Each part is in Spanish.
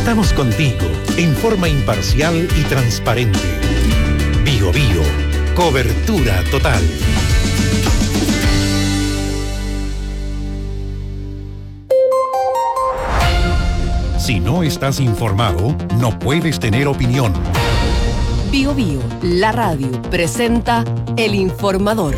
Estamos contigo en forma imparcial y transparente. Bio Bio, cobertura total. Si no estás informado, no puedes tener opinión. Bio Bio, la radio, presenta El Informador.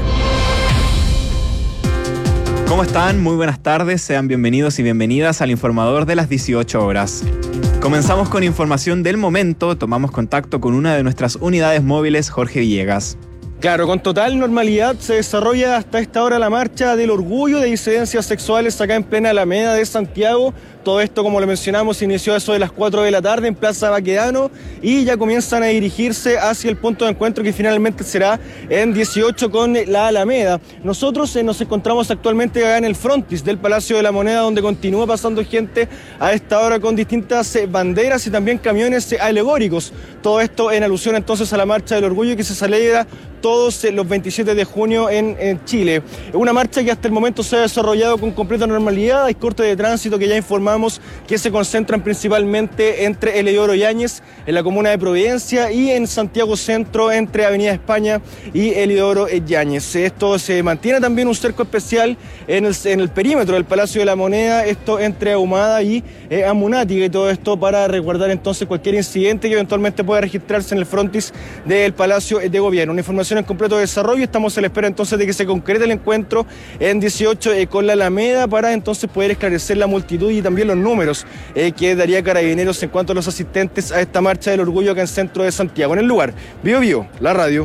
¿Cómo están? Muy buenas tardes, sean bienvenidos y bienvenidas al Informador de las 18 horas. Comenzamos con información del momento, tomamos contacto con una de nuestras unidades móviles, Jorge Villegas. Claro, con total normalidad se desarrolla hasta esta hora la marcha del orgullo de disidencias sexuales acá en plena Alameda de Santiago. Todo esto, como lo mencionamos, inició a eso de las 4 de la tarde en Plaza Baquedano y ya comienzan a dirigirse hacia el punto de encuentro que finalmente será en 18 con la Alameda. Nosotros nos encontramos actualmente acá en el frontis del Palacio de la Moneda, donde continúa pasando gente a esta hora con distintas banderas y también camiones alegóricos. Todo esto en alusión entonces a la marcha del orgullo que se celebra todos los 27 de junio en Chile. Una marcha que hasta el momento se ha desarrollado con completa normalidad. Hay cortes de tránsito que ya informamos que se concentran principalmente entre Eliodoro Yáñez, en la comuna de Providencia, y en Santiago Centro, entre Avenida España y Eliodoro Yáñez. Esto se mantiene también un cerco especial en el perímetro del Palacio de la Moneda, esto entre Ahumada y Amunátiga, y todo esto para resguardar entonces cualquier incidente que eventualmente pueda registrarse en el frontis del Palacio de Gobierno. Una información en completo desarrollo. Estamos a la espera entonces de que se concrete el encuentro en 18 con la Alameda para entonces poder esclarecer la multitud y también los números que daría Carabineros en cuanto a los asistentes a esta marcha del orgullo acá en el centro de Santiago. En el lugar, Bio Bio, la radio.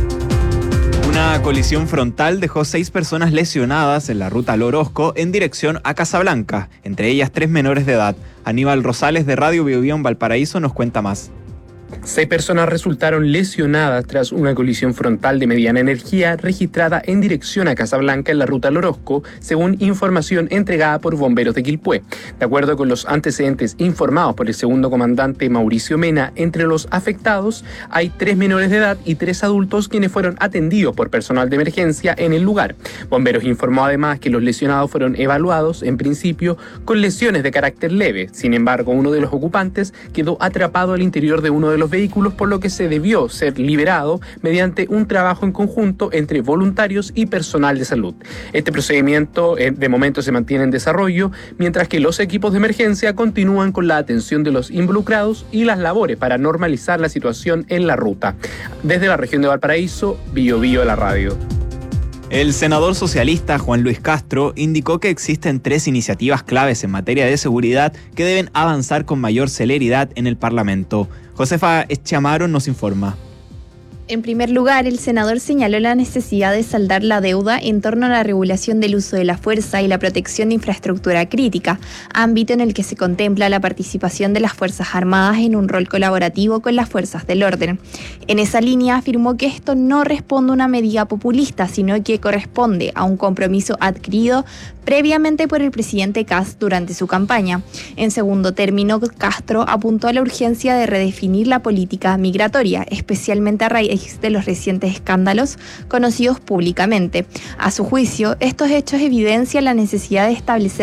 Una colisión frontal dejó 6 personas lesionadas en la ruta al Orozco en dirección a Casablanca, entre ellas 3 menores de edad. Aníbal Rosales de Radio Bio Bio en Valparaíso nos cuenta más. 6 personas resultaron lesionadas tras una colisión frontal de mediana energía registrada en dirección a Casablanca en la ruta al Orozco, según información entregada por bomberos de Quilpué. De acuerdo con los antecedentes informados por el segundo comandante Mauricio Mena, entre los afectados hay 3 menores de edad y 3 adultos quienes fueron atendidos por personal de emergencia en el lugar. Bomberos informó además que los lesionados fueron evaluados en principio con lesiones de carácter leve. Sin embargo, uno de los ocupantes quedó atrapado al interior de uno de los vehículos, por lo que se debió ser liberado mediante un trabajo en conjunto entre voluntarios y personal de salud. Este procedimiento de momento se mantiene en desarrollo, mientras que los equipos de emergencia continúan con la atención de los involucrados y las labores para normalizar la situación en la ruta. Desde la región de Valparaíso, Bio Bio la radio. El senador socialista Juan Luis Castro indicó que existen 3 iniciativas claves en materia de seguridad que deben avanzar con mayor celeridad en el Parlamento. Josefa Echamaro nos informa. En primer lugar, el senador señaló la necesidad de saldar la deuda en torno a la regulación del uso de la fuerza y la protección de infraestructura crítica, ámbito en el que se contempla la participación de las Fuerzas Armadas en un rol colaborativo con las fuerzas del orden. En esa línea afirmó que esto no responde a una medida populista, sino que corresponde a un compromiso adquirido previamente por el presidente Kast durante su campaña. En segundo término, Castro apuntó a la urgencia de redefinir la política migratoria, especialmente a raíz de los recientes escándalos conocidos públicamente. A su juicio, estos hechos evidencian la necesidad de establecer